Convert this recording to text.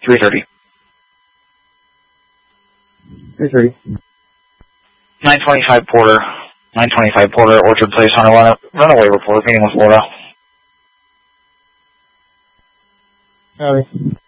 330. 330. 925 Porter. 925 Porter, Orchard Place, Hunter. Runaway report, meeting with Florida. Copy.